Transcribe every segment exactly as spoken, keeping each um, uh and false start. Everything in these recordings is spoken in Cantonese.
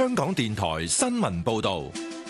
香港電台新聞報道。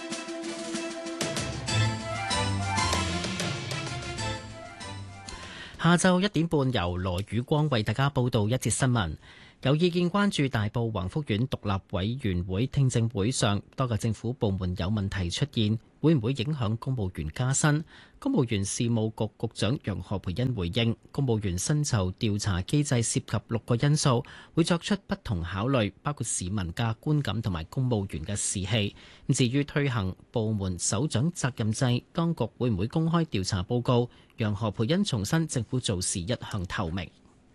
下晝一點半，由羅宇光為大家報道一節新聞。有意見關注大埔宏福苑獨立委員會聽證會上，多個政府部門有問題出現，會唔會影響公務員加薪？公務員事務局局長楊何蓓茵回應，公務員薪酬調查機制涉及六個因素，會作出不同考慮，包括市民嘅觀感同埋公務員嘅士氣。至於推行部門首長責任制，當局會唔會公開調查報告？楊何蓓茵重申，政府做事一向透明。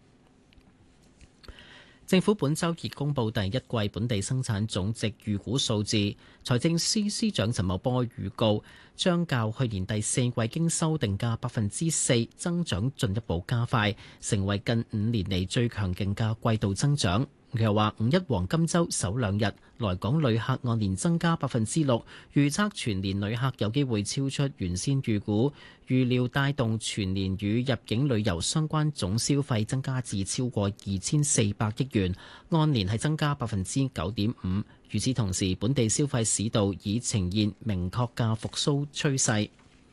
政府本週結公佈第一季本地生產總值預估數字，財政司司長陳茂波預告，將較去年第四季經修訂嘅百分之四增長進一步加快，成為近五年嚟最強勁嘅季度增長。佢又話：五一黃金週首兩日來港旅客按年增加百分之六，預測全年旅客有機會超出原先預估，預料帶動全年與入境旅遊相關總消費增加至超過二千四百億元，按年係增加百分之九點五。與此同時，本地消費市道已呈現明確嘅復甦趨勢。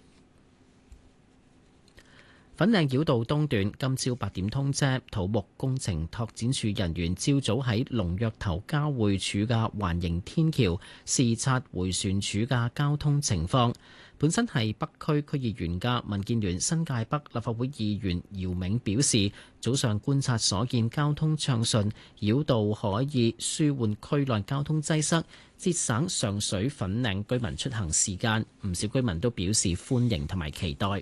粉嶺繞道東段今朝八點通車，土木工程拓展署人員朝早喺龍躍頭交匯處嘅環形天橋視察迴旋處嘅交通情況。本身係北區區議員嘅民建聯新界北立法會議員姚銘表示，早上觀察所見交通暢順，繞道可以舒緩區內交通擠塞，節省上水粉嶺居民出行時間。唔少居民都表示歡迎同埋期待。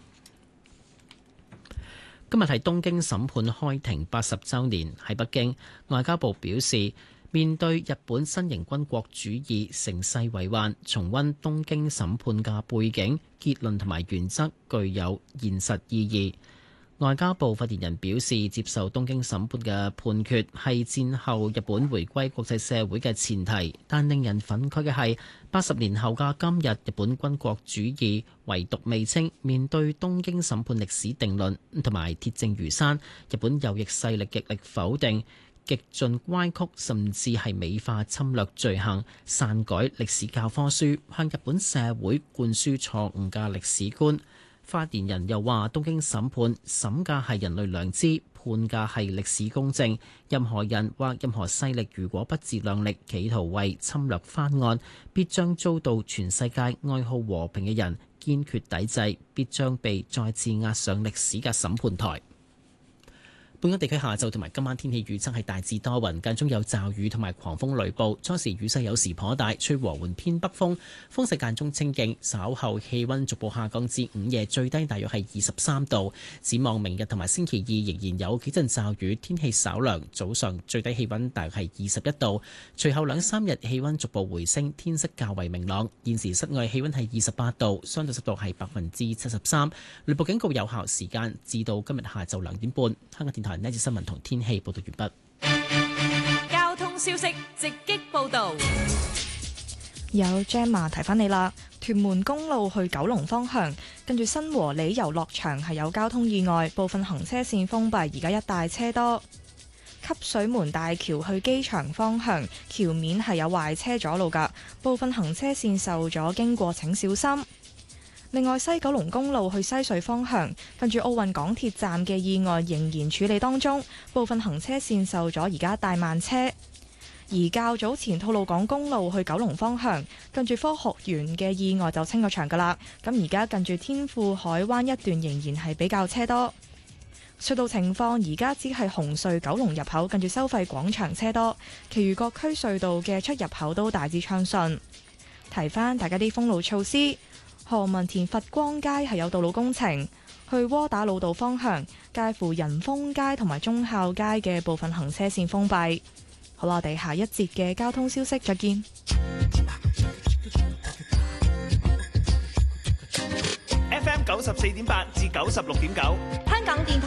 今日係東京審判開庭八十週年，喺北京，外交部表示，面對日本新型軍國主義乘勢為患，重溫東京審判嘅背景、結論同埋原則具有現實意義。外交部發言人表示，接受東京審判嘅判決係戰後日本回歸國際社會嘅前提，但令人憤慨嘅係，八十年後嘅今日，日本軍國主義唯獨未清，面對東京審判歷史定論同埋鐵證如山，日本右翼勢力極力否定、極盡歪曲，甚至係美化侵略罪行，篡改歷史教科書，向日本社會灌輸錯誤嘅歷史觀。發言人又話：東京審判審嘅係人類良知，判嘅係歷史公正。任何人或任何勢力如果不自量力，企圖為侵略翻案，必將遭到全世界愛好和平嘅人堅決抵制，必將被再次押上歷史嘅審判台。本港地區下晝同埋今晚天氣預測係大致多雲，間中有驟雨同埋狂風雷暴，初時雨勢有時頗大，吹和緩偏北風，風勢間中清勁。稍後氣溫逐步下降至午夜最低大約係二十三度。展望明日同埋星期二仍然有幾陣驟雨，天氣稍涼，早上最低氣溫大約係二十一度。隨後兩三日氣溫逐步回升，天色較為明朗。現時室外氣溫係二十八度，相對濕度係百分之七十三。雷暴警告有效時間至到今日下晝兩點半。香港電台呢節新聞同天氣報道完畢。交通消息直擊報道， 有 Gemma 提翻你啦。屯門公路去九龍方向，跟住新和里遊樂場係有交通意外，部分行車線封閉，而家一帶車多。汲水門大橋去機場方向，橋面係有壞車阻路㗎，部分行車線受阻，經過請小心。另外，西九龍公路去西隧方向，跟住奧運港鐵站嘅意外仍然處理當中，部分行車線受阻，而家大慢車。而較早前吐露港公路去九龍方向，跟住科學園嘅意外就清咗場㗎啦。咁而家近住天富海灣一段仍然係比較車多。隧道情況而家只係紅隧九龍入口，跟住收費廣場車多，其餘各區隧道嘅出入口都大致暢順。提翻大家啲封路措施。何文田佛光街係有道路工程，去窩打老道方向介乎仁豐街同埋忠孝街嘅部分行車線封閉。好啦，我哋下一節嘅交通消息再見。 F M 九十四點八至九十六點九， 香港電台。